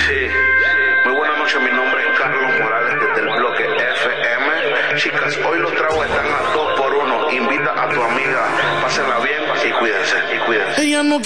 Sí, muy buenas noches, mi nombre es Carlos Morales desde el bloque FM. Chicas, hoy los tragos están a 2 por 1. Invita a tu amiga, pásenla bien y cuídense. Ella no